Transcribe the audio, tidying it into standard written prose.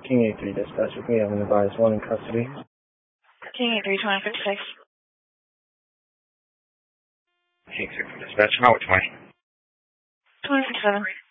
King 8-3 dispatch with me. I'm going to advise one in custody. King 8-3, 2056. King 6 dispatch, how much money? 2057.